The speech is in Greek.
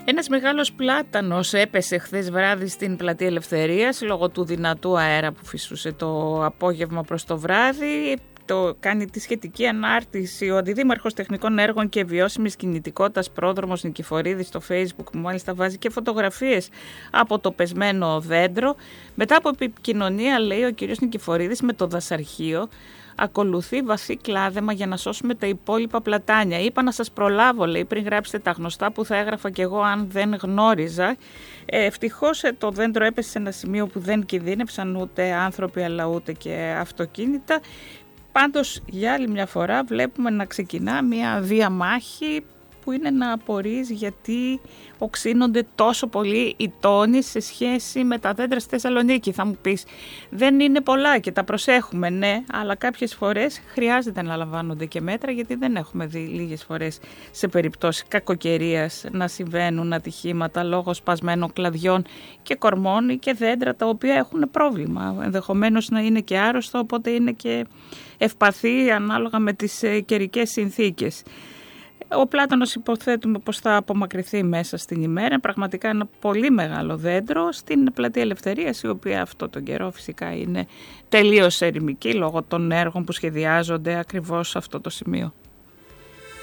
Ένας μεγάλος πλάτανος έπεσε χθες βράδυ στην Πλατεία Ελευθερίας λόγω του δυνατού αέρα που φυσούσε το απόγευμα προς το βράδυ. Το κάνει τη σχετική ανάρτηση ο Αντιδήμαρχος Τεχνικών Έργων και Βιώσιμης Κινητικότητας Πρόδρομος Νικηφορίδης στο Facebook, που μάλιστα βάζει και φωτογραφίες από το πεσμένο δέντρο. Μετά από επικοινωνία, λέει ο κ. Νικηφορίδης, με το δασαρχείο, ακολουθεί βαθύ κλάδεμα για να σώσουμε τα υπόλοιπα πλατάνια. Είπα να σας προλάβω, λέει, πριν γράψετε τα γνωστά που θα έγραφα κι εγώ αν δεν γνώριζα. Ευτυχώς το δέντρο έπεσε σε ένα σημείο που δεν κινδύνευσαν ούτε άνθρωποι αλλά ούτε και αυτοκίνητα. Πάντως για άλλη μια φορά βλέπουμε να ξεκινά μια διαμάχη που είναι να απορείς γιατί οξύνονται τόσο πολύ οι τόνοι σε σχέση με τα δέντρα στη Θεσσαλονίκη. Θα μου πεις, δεν είναι πολλά και τα προσέχουμε, ναι, αλλά κάποιες φορές χρειάζεται να λαμβάνονται και μέτρα, γιατί δεν έχουμε δει λίγες φορές σε περιπτώσεις κακοκαιρίας να συμβαίνουν ατυχήματα λόγω σπασμένων κλαδιών και κορμών ή και δέντρα τα οποία έχουν πρόβλημα. Ενδεχομένως να είναι και άρρωστα, οπότε είναι και ευπαθή ανάλογα με τις καιρικές συνθήκες. Ο πλάτανος υποθέτουμε πως θα απομακρυνθεί μέσα στην ημέρα. Πραγματικά ένα πολύ μεγάλο δέντρο στην Πλατεία Ελευθερίας, η οποία αυτό τον καιρό φυσικά είναι τελείως ερημική λόγω των έργων που σχεδιάζονται ακριβώς σε αυτό το σημείο.